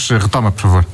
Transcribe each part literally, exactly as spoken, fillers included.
Neves, retoma, por favor.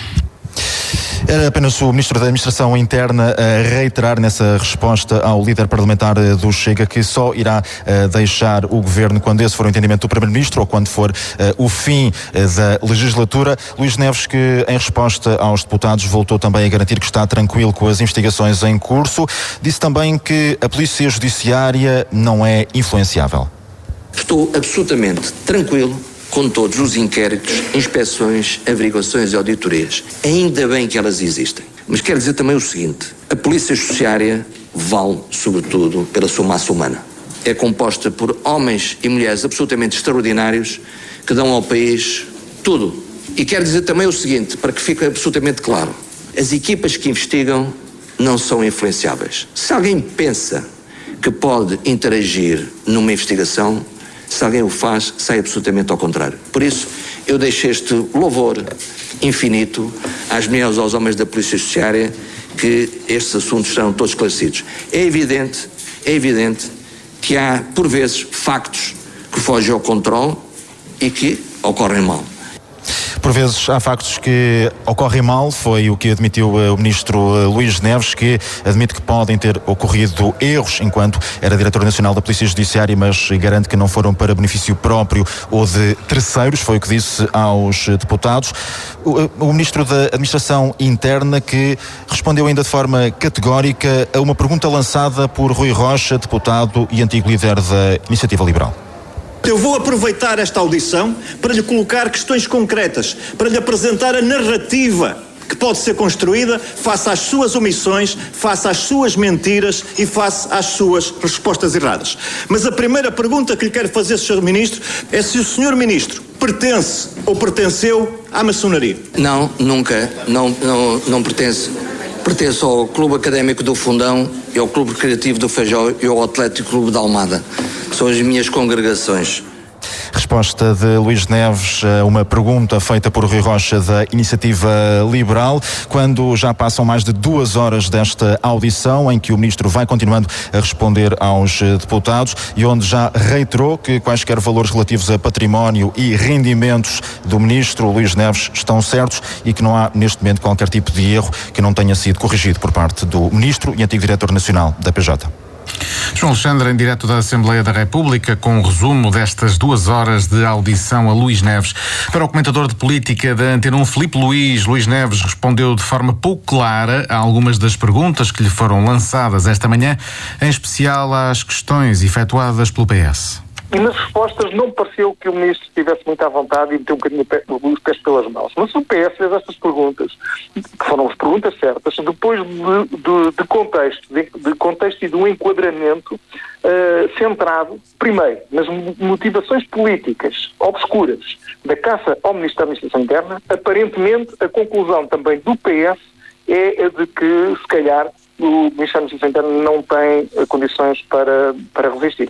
Era apenas o Ministro da Administração Interna a reiterar nessa resposta ao líder parlamentar do Chega que só irá uh, deixar o Governo quando esse for o entendimento do Primeiro-Ministro ou quando for uh, o fim uh, da legislatura. Luís Neves, que em resposta aos deputados voltou também a garantir que está tranquilo com as investigações em curso, disse também que a Polícia Judiciária não é influenciável. Estou absolutamente tranquilo com todos os inquéritos, inspeções, averiguações e auditorias. Ainda bem que elas existem. Mas quero dizer também o seguinte: a Polícia Judiciária vale, sobretudo, pela sua massa humana. É composta por homens e mulheres absolutamente extraordinários que dão ao país tudo. E quero dizer também o seguinte, para que fique absolutamente claro: as equipas que investigam não são influenciáveis. Se alguém pensa que pode interagir numa investigação, se alguém o faz, sai absolutamente ao contrário. Por isso, eu deixo este louvor infinito às mulheres e aos homens da Polícia Judiciária que estes assuntos serão todos esclarecidos. É evidente, é evidente que há, por vezes, factos que fogem ao controle e que ocorrem mal. Por vezes há factos que ocorrem mal, foi o que admitiu o Ministro Luís Neves, que admite que podem ter ocorrido erros enquanto era Diretor Nacional da Polícia Judiciária, mas garante que não foram para benefício próprio ou de terceiros, foi o que disse aos deputados. O, o Ministro da Administração Interna, que respondeu ainda de forma categórica a uma pergunta lançada por Rui Rocha, deputado e antigo líder da Iniciativa Liberal. Eu vou aproveitar esta audição para lhe colocar questões concretas, para lhe apresentar a narrativa que pode ser construída face às suas omissões, face às suas mentiras e face às suas respostas erradas. Mas a primeira pergunta que lhe quero fazer, senhor Ministro, é se o senhor Ministro pertence ou pertenceu à maçonaria. Não, nunca. Não, não, não pertence. Pertence ao Clube Académico do Fundão e ao Clube Recreativo do Feijó e ao Atlético Clube da Almada. São as minhas congregações. Resposta de Luís Neves a uma pergunta feita por Rui Rocha da Iniciativa Liberal, quando já passam mais de duas horas desta audição em que o Ministro vai continuando a responder aos deputados e onde já reiterou que quaisquer valores relativos a património e rendimentos do Ministro Luís Neves estão certos e que não há neste momento qualquer tipo de erro que não tenha sido corrigido por parte do Ministro e antigo Diretor Nacional da P J. João Alexandre, em direto da Assembleia da República, com um resumo destas duas horas de audição a Luís Neves. Para o comentador de política da Antena um, Filipe Luís, Luís Neves respondeu de forma pouco clara a algumas das perguntas que lhe foram lançadas esta manhã, em especial às questões efetuadas pelo P S. E nas respostas não pareceu que o Ministro estivesse muito à vontade e meteu um bocadinho os pés pelas mãos. Mas o P S fez estas perguntas, que foram as perguntas certas, depois de, de, de contexto, de, de contexto e de um enquadramento uh, centrado, primeiro, nas motivações políticas obscuras da caça ao Ministro da Administração Interna. Aparentemente, a conclusão também do P S é a de que, se calhar, o Ministro da Administração Interna não tem condições para, para resistir.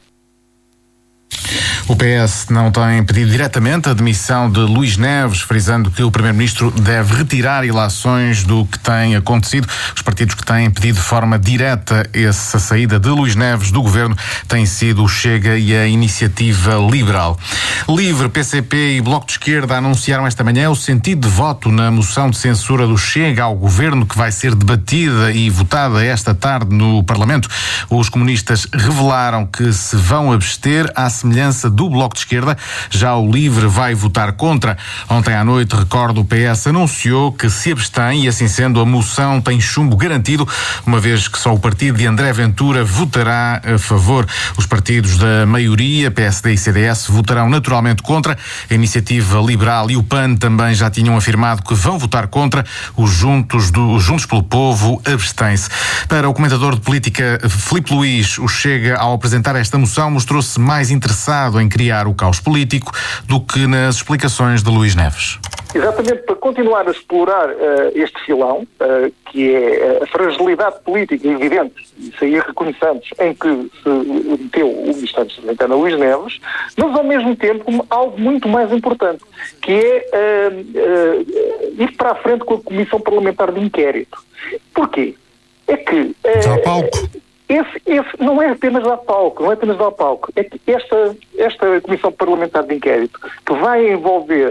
O P S não tem pedido diretamente a demissão de Luís Neves, frisando que o Primeiro-Ministro deve retirar ilações do que tem acontecido. Os partidos que têm pedido de forma direta essa saída de Luís Neves do Governo têm sido o Chega e a Iniciativa Liberal. Livre, P C P e Bloco de Esquerda anunciaram esta manhã o sentido de voto na moção de censura do Chega ao Governo, que vai ser debatida e votada esta tarde no Parlamento. Os comunistas revelaram que se vão abster à semelhança do Bloco de Esquerda. Já o Livre vai votar contra. Ontem à noite, recordo, o P S anunciou que se abstém e, assim sendo, a moção tem chumbo garantido, uma vez que só o partido de André Ventura votará a favor. Os partidos da maioria, P S D e C D S, votarão naturalmente contra. A Iniciativa Liberal e o P A N também já tinham afirmado que vão votar contra. Os Juntos, do, os Juntos pelo Povo abstêm-se. Para o comentador de política Filipe Luís, o Chega, ao apresentar esta moção, mostrou-se mais interessado em criar o caos político do que nas explicações de Luís Neves. Exatamente, para continuar a explorar uh, este filão, uh, que é a fragilidade política evidente, isso aí reconhecemos, em que se meteu o Ministro da Interna Luís Neves, mas ao mesmo tempo algo muito mais importante, que é uh, uh, ir para a frente com a Comissão Parlamentar de Inquérito. Porquê? É que... Uh, Já há palco. Esse, esse não é apenas dar palco, não é apenas dar palco. É que esta, esta Comissão Parlamentar de Inquérito, que vai envolver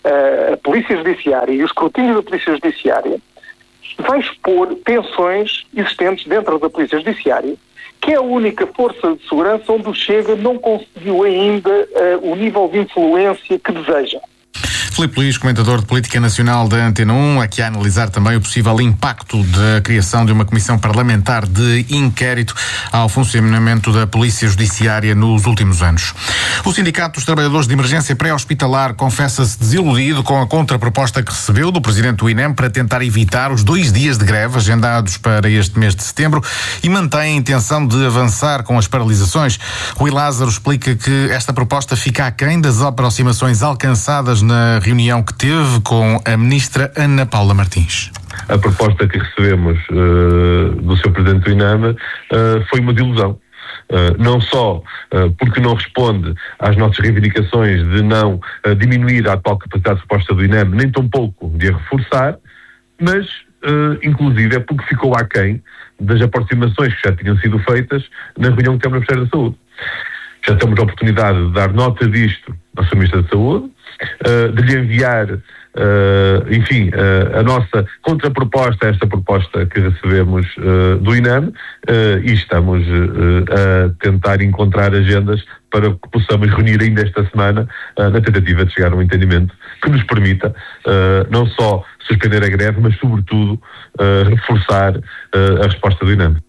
a Polícia Judiciária e o escrutínio da Polícia Judiciária vai expor tensões existentes dentro da Polícia Judiciária, que é a única força de segurança onde o Chega não conseguiu ainda uh, o nível de influência que deseja. Filipe Luís, comentador de Política Nacional da Antena um, aqui a analisar também o possível impacto da criação de uma comissão parlamentar de inquérito ao funcionamento da Polícia Judiciária nos últimos anos. O Sindicato dos Trabalhadores de Emergência Pré-Hospitalar confessa-se desiludido com a contraproposta que recebeu do Presidente do I N E M para tentar evitar os dois dias de greve agendados para este mês de setembro e mantém a intenção de avançar com as paralisações. Rui Lázaro explica que esta proposta fica aquém das aproximações alcançadas na reunião que teve com a ministra Ana Paula Martins. A proposta que recebemos uh, do seu Presidente do I N E M uh, foi uma desilusão. Uh, não só uh, porque não responde às nossas reivindicações de não uh, diminuir a atual capacidade de resposta do I N E M, nem tampouco de a reforçar, mas uh, inclusive é porque ficou aquém das aproximações que já tinham sido feitas na reunião que temos no Ministério da Saúde. Já temos a oportunidade de dar nota disto à sua Ministra da Saúde, uh, de lhe enviar, uh, enfim, uh, a nossa contraproposta a esta proposta que recebemos uh, do I N E M uh, e estamos uh, a tentar encontrar agendas para que possamos reunir ainda esta semana uh, na tentativa de chegar a um entendimento que nos permita uh, não só suspender a greve, mas sobretudo uh, reforçar uh, a resposta do I N E M.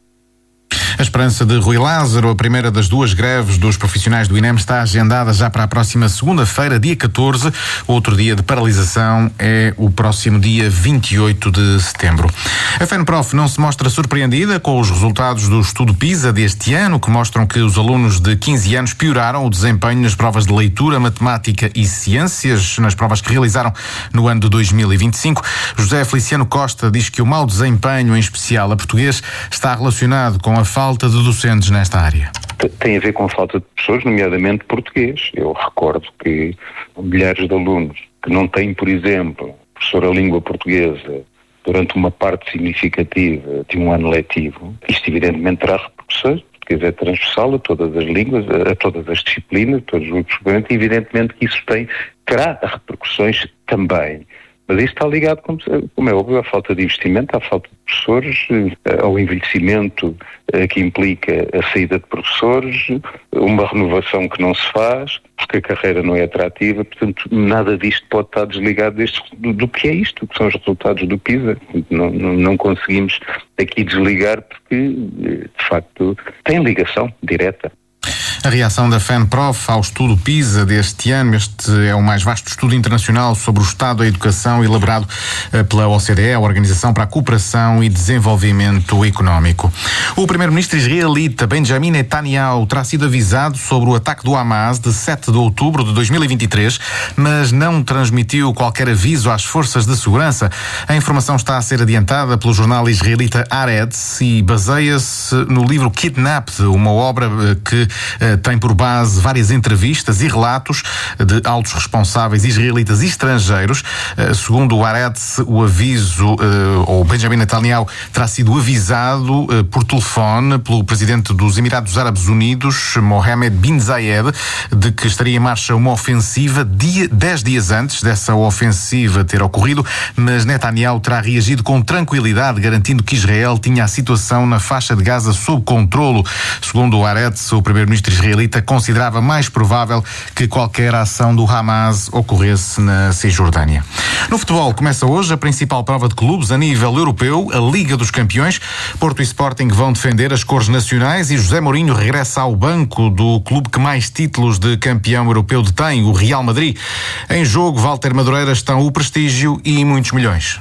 A esperança de Rui Lázaro, a primeira das duas greves dos profissionais do I N E M, está agendada já para a próxima segunda-feira, dia catorze. Outro dia de paralisação é o próximo dia vinte e oito de setembro. A FENPROF não se mostra surpreendida com os resultados do estudo PISA deste ano, que mostram que os alunos de quinze anos pioraram o desempenho nas provas de leitura, matemática e ciências, nas provas que realizaram no ano de dois mil e vinte e cinco. José Feliciano Costa diz que o mau desempenho, em especial a português, está relacionado com a falta falta de docentes nesta área. Tem a ver com a falta de professores, nomeadamente português. Eu recordo que milhares de alunos que não têm, por exemplo, professor a língua portuguesa durante uma parte significativa de um ano letivo, isto evidentemente terá repercussões. Português é transversal a todas as línguas, a todas as disciplinas, a todos os grupos, e evidentemente que isso tem, terá repercussões também. Mas isto está ligado, como, como é óbvio, à falta de investimento, à falta de professores, ao envelhecimento que implica a saída de professores, uma renovação que não se faz, porque a carreira não é atrativa. Portanto, nada disto pode estar desligado deste, do, do que é isto, que são os resultados do PISA. Não, não, não conseguimos aqui desligar porque, de facto, tem ligação direta. A reação da FENPROF ao estudo PISA deste ano. Este é o mais vasto estudo internacional sobre o estado da educação elaborado pela O C D E, a Organização para a Cooperação e Desenvolvimento Económico. O primeiro-ministro israelita Benjamin Netanyahu terá sido avisado sobre o ataque do Hamas de sete de outubro de dois mil e vinte e três, mas não transmitiu qualquer aviso às forças de segurança. A informação está a ser adiantada pelo jornal israelita Haaretz e baseia-se no livro Kidnapped, uma obra que tem por base várias entrevistas e relatos de altos responsáveis israelitas e estrangeiros. Segundo o Haaretz, o aviso, ou Benjamin Netanyahu, terá sido avisado por telefone pelo presidente dos Emirados Árabes Unidos, Mohammed bin Zayed, de que estaria em marcha uma ofensiva dia, dez dias antes dessa ofensiva ter ocorrido, mas Netanyahu terá reagido com tranquilidade, garantindo que Israel tinha a situação na faixa de Gaza sob controlo. Segundo o Haaretz, o primeiro-ministro israelita considerava mais provável que qualquer ação do Hamas ocorresse na Cisjordânia. No futebol, começa hoje a principal prova de clubes a nível europeu, a Liga dos Campeões. Porto e Sporting vão defender as cores nacionais e José Mourinho regressa ao banco do clube que mais títulos de campeão europeu detém, o Real Madrid. Em jogo, Walter Madureira, estão o prestígio e muitos milhões.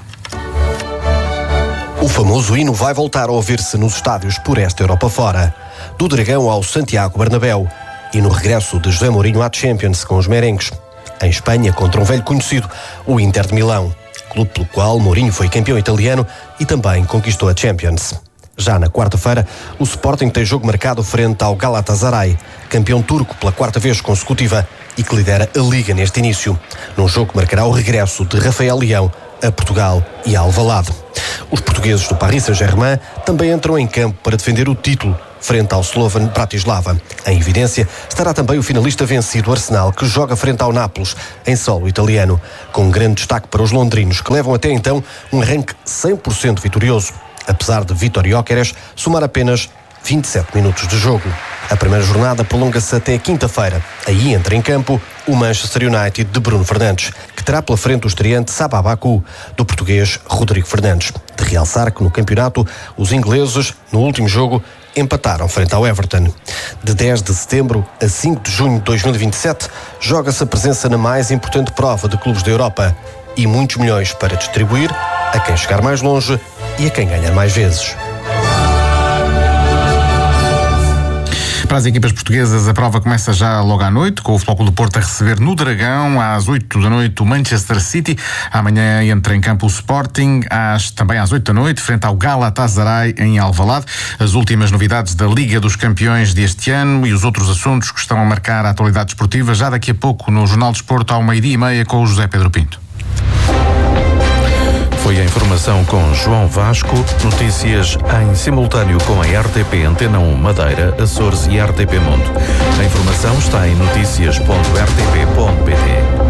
O famoso hino vai voltar a ouvir-se nos estádios por esta Europa fora. Do Dragão ao Santiago Bernabéu e no regresso de José Mourinho à Champions com os merengues. Em Espanha, contra um velho conhecido, o Inter de Milão, clube pelo qual Mourinho foi campeão italiano e também conquistou a Champions. Já na quarta-feira, o Sporting tem jogo marcado frente ao Galatasaray, campeão turco pela quarta vez consecutiva e que lidera a Liga neste início. Num jogo que marcará o regresso de Rafael Leão a Portugal e a Alvalade. Os portugueses do Paris Saint-Germain também entram em campo para defender o título frente ao Slovan Bratislava. Em evidência estará também o finalista vencido Arsenal, que joga frente ao Nápoles, em solo italiano, com um grande destaque para os londrinos, que levam até então um arranque cem por cento vitorioso, apesar de Vítor Gyökeres somar apenas vinte e sete minutos de jogo. A primeira jornada prolonga-se até quinta-feira. Aí entra em campo o Manchester United de Bruno Fernandes, que terá pela frente o estreante Sabah Baku, do português Rodrigo Fernandes. De realçar que no campeonato os ingleses, no último jogo, empataram frente ao Everton. De dez de setembro a cinco de junho de dois mil e vinte e sete, joga-se a presença na mais importante prova de clubes da Europa e muitos milhões para distribuir a quem chegar mais longe e a quem ganhar mais vezes. Para as equipas portuguesas, a prova começa já logo à noite, com o Futebol Clube do Porto a receber no Dragão, às oito da noite, o Manchester City. Amanhã entra em campo o Sporting, às, também às oito da noite, frente ao Galatasaray, em Alvalade. As últimas novidades da Liga dos Campeões deste ano e os outros assuntos que estão a marcar a atualidade esportiva, já daqui a pouco no Jornal de Desporto, ao meio-dia e meia, com o José Pedro Pinto. Foi a informação com João Vasco. Notícias em simultâneo com a R T P Antena um Madeira, Açores e R T P Mundo. A informação está em noticias ponto r t p ponto p t.